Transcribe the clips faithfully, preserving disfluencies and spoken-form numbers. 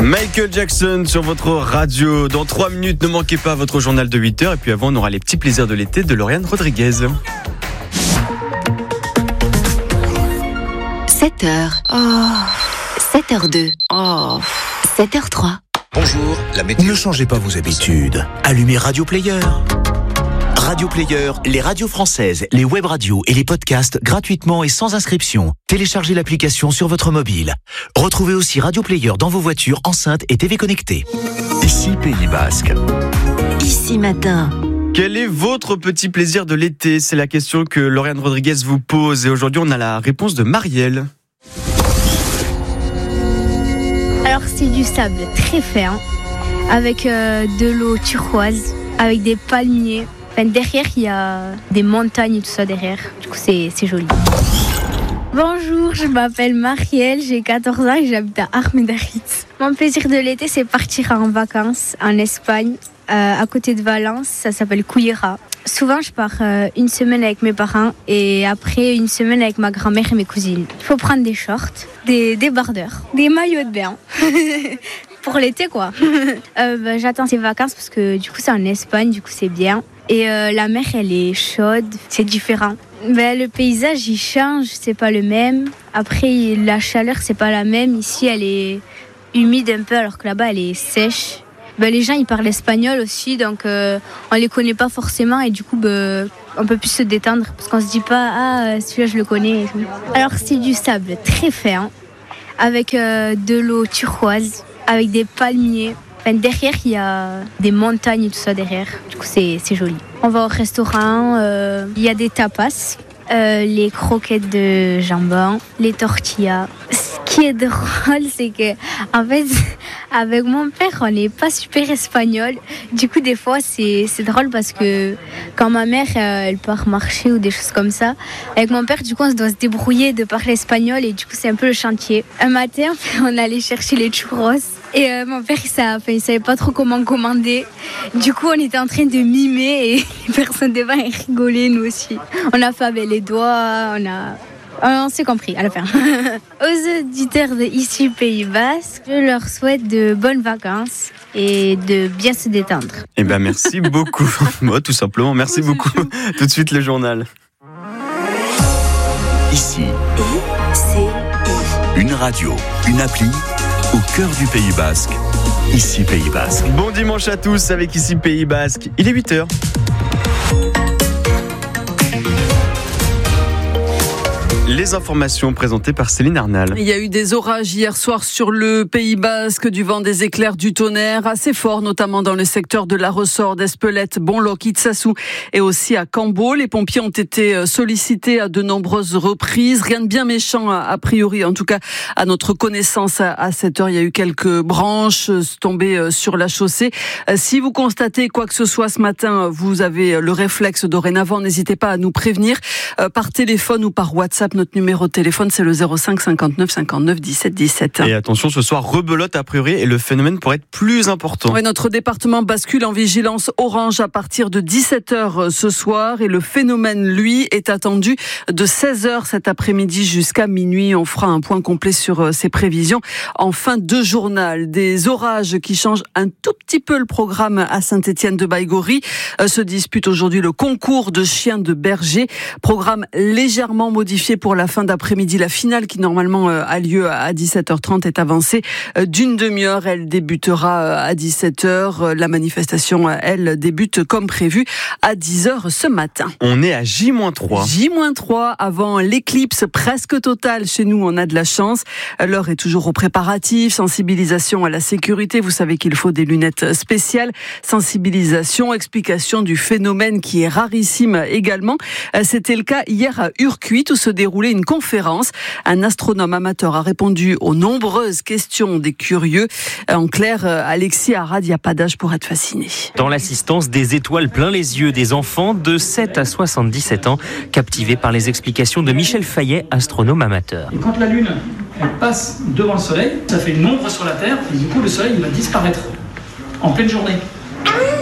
Michael Jackson sur votre radio. Dans trois minutes, ne manquez pas votre journal de huit heures. Et puis avant, on aura les petits plaisirs de l'été de Lauriane Rodriguez. sept heures. Oh. sept heures deux. Oh. sept heures trois. Bonjour, la météo. Ne changez pas vos habitudes. Allumez Radio Player. Radio Player, les radios françaises, les web radios et les podcasts gratuitement et sans inscription. Téléchargez l'application sur votre mobile. Retrouvez aussi Radio Player dans vos voitures, enceintes et T V connectées. Ici Pays Basque. Ici Matin. Quel est votre petit plaisir de l'été ? C'est la question que Lauriane Rodriguez vous pose. Et aujourd'hui, on a la réponse de Marielle. Alors, c'est du sable très fin, avec euh, de l'eau turquoise, avec des palmiers. Enfin, derrière, il y a des montagnes et tout ça derrière. Du coup, c'est, c'est joli. Bonjour, je m'appelle Marielle, j'ai quatorze ans et j'habite à Armendaritz. Mon plaisir de l'été, c'est partir en vacances en Espagne, euh, à côté de Valence. Ça s'appelle Cullera. Souvent, je pars euh, une semaine avec mes parents et après une semaine avec ma grand-mère et mes cousines. Il faut prendre des shorts, des débardeurs, des maillots de bain. Pour l'été, quoi. euh, bah, j'attends ces vacances parce que du coup, c'est en Espagne, du coup, c'est bien. Et euh, la mer, elle est chaude, c'est différent. Ben, le paysage, il change, c'est pas le même. Après, la chaleur, c'est pas la même. Ici, elle est humide un peu, alors que là-bas, elle est sèche. Ben, les gens, ils parlent espagnol aussi, donc euh, on les connaît pas forcément. Et du coup, ben, on peut plus se détendre, parce qu'on se dit pas « Ah, celui-là, je le connais ». Et tout. Alors, c'est du sable très fin, avec euh, de l'eau turquoise, avec des palmiers. Enfin, derrière, il y a des montagnes et tout ça derrière. Du coup, c'est, c'est joli. On va au restaurant, euh, il y a des tapas, euh, les croquettes de jambon, les tortillas. Ce qui est drôle, c'est que, en fait, avec mon père, on n'est pas super espagnol. Du coup, des fois, c'est, c'est drôle parce que quand ma mère, euh, elle part marcher ou des choses comme ça, avec mon père, du coup, on doit se débrouiller de parler espagnol et du coup, c'est un peu le chantier. Un matin, on allait chercher les churros. Et euh, mon père, il ne savait pas trop comment commander. Du coup, on était en train de mimer et les personnes devant rigolaient, nous aussi. On a fait avec les doigts, on a... On s'est compris à la fin. Aux auditeurs de Ici Pays Basque, je leur souhaite de bonnes vacances et de bien se détendre. Eh ben merci beaucoup. Moi, tout simplement, merci beaucoup. Tout de suite, le journal. Ici, I-C-I. une radio, une appli au cœur du Pays Basque. Ici Pays Basque. Bon dimanche à tous avec Ici Pays Basque. Il est huit heures. Les informations présentées par Céline Arnal. Il y a eu des orages hier soir sur le Pays Basque, du vent, des éclairs, du tonnerre assez fort, notamment dans le secteur de la Ressort, d'Espelette, Bonloc, Itsassou et aussi à Cambo. Les pompiers ont été sollicités à de nombreuses reprises. Rien de bien méchant a priori, en tout cas à notre connaissance à cette heure. Il y a eu quelques branches tombées sur la chaussée. Si vous constatez quoi que ce soit ce matin, vous avez le réflexe dorénavant. N'hésitez pas à nous prévenir par téléphone ou par WhatsApp. Notre numéro de téléphone, c'est le zéro cinq cinquante-neuf cinquante-neuf dix-sept dix-sept. Et attention, ce soir, rebelote a priori et le phénomène pourrait être plus important. Oui, notre département bascule en vigilance orange à partir de dix-sept heures ce soir et le phénomène, lui, est attendu de seize heures cet après-midi jusqu'à minuit. On fera un point complet sur ces prévisions en fin de journal. Des orages qui changent un tout petit peu le programme à Saint-Étienne-de-Baïgorry. Se dispute aujourd'hui le concours de chiens de berger. Programme légèrement modifié pour la fin d'après-midi. La finale qui normalement a lieu à dix-sept heures trente est avancée d'une demi-heure. Elle débutera à dix-sept heures. La manifestation, elle, débute comme prévu à dix heures ce matin. On est à J moins trois. J moins trois avant l'éclipse presque totale. Chez nous, on a de la chance. L'heure est toujours aux préparatifs. Sensibilisation à la sécurité. Vous savez qu'il faut des lunettes spéciales. Sensibilisation, explication du phénomène qui est rarissime également. C'était le cas hier à Urcuit où se déroulait une conférence. Un astronome amateur a répondu aux nombreuses questions des curieux. En clair, Alexis Arad, il n'y a pas d'âge pour être fasciné. Dans l'assistance, des étoiles plein les yeux des enfants de sept à soixante-dix-sept ans, captivés par les explications de Michel Fayet, astronome amateur. Et quand la Lune elle passe devant le Soleil, ça fait une ombre sur la Terre, et du coup le Soleil il va disparaître en pleine journée.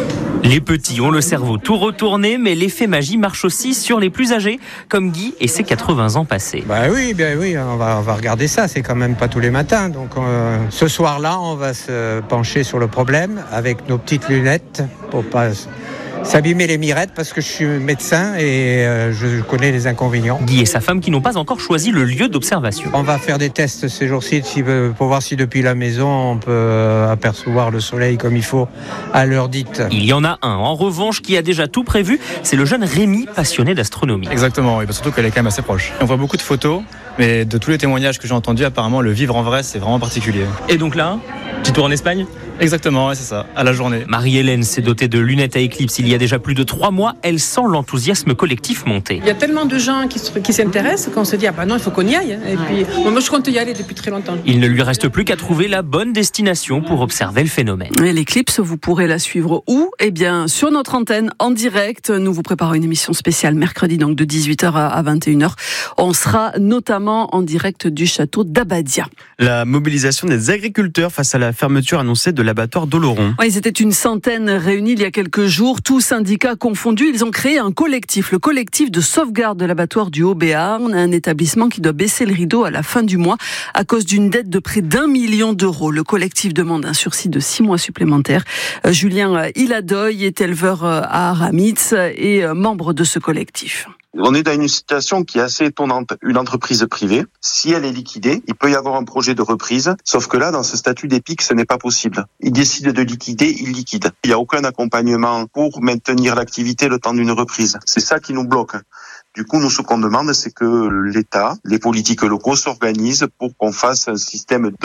Les petits ont le cerveau tout retourné, mais l'effet magie marche aussi sur les plus âgés, comme Guy et ses quatre-vingts ans passés. Bah oui, bien oui, on va, on va regarder ça, c'est quand même pas tous les matins. Donc euh, ce soir-là, on va se pencher sur le problème avec nos petites lunettes pour pas s'abîmer les mirettes, parce que je suis médecin et euh, je connais les inconvénients. Guy et sa femme qui n'ont pas encore choisi le lieu d'observation. On va faire des tests ces jours-ci pour voir si depuis la maison on peut apercevoir le soleil comme il faut à l'heure dite. Il y en a un, en revanche, qui a déjà tout prévu, c'est le jeune Rémi, passionné d'astronomie. Exactement, oui, surtout qu'elle est quand même assez proche. On voit beaucoup de photos, mais de tous les témoignages que j'ai entendus, apparemment le vivre en vrai c'est vraiment particulier. Et donc là, petit tour en Espagne ? Exactement, ouais, c'est ça, à la journée. Marie-Hélène s'est dotée de lunettes à éclipse il y a déjà plus de trois mois. Elle sent l'enthousiasme collectif monter. Il y a tellement de gens qui, qui s'intéressent qu'on se dit, ah ben non, il faut qu'on y aille. Et puis, moi, je compte y aller depuis très longtemps. Il ne lui reste plus qu'à trouver la bonne destination pour observer le phénomène. Et l'éclipse, vous pourrez la suivre où ? Eh bien, sur notre antenne, en direct. Nous vous préparons une émission spéciale mercredi, donc de dix-huit heures à vingt et une heures. On sera notamment en direct du château d'Abadia. La mobilisation des agriculteurs face à la fermeture annoncée de l'abattoir d'Oloron. Ouais, ils étaient une centaine réunis il y a quelques jours, tous syndicats confondus. Ils ont créé un collectif, le collectif de sauvegarde de l'abattoir du Haut-Béarn, un établissement qui doit baisser le rideau à la fin du mois à cause d'une dette de près d'un million d'euros. Le collectif demande un sursis de six mois supplémentaires. Euh, Julien Iladoy est éleveur à Aramitz et euh, membre de ce collectif. On est dans une situation qui est assez étonnante. Une entreprise privée, si elle est liquidée, il peut y avoir un projet de reprise. Sauf que là, dans ce statut d'EPIC, ce n'est pas possible. Ils décident de liquider, ils liquident. Il n'y a aucun accompagnement pour maintenir l'activité le temps d'une reprise. C'est ça qui nous bloque. Du coup, nous, ce qu'on demande, c'est que l'État, les politiques locaux s'organisent pour qu'on fasse un système de